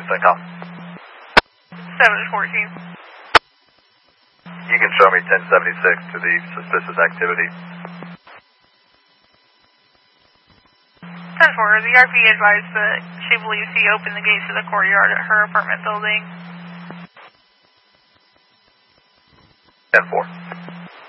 CenCom. 714. You can show me 1076 to the suspicious activity. 10-4, the RP advised that she believes he opened the gates to the courtyard at her apartment building. 10-4.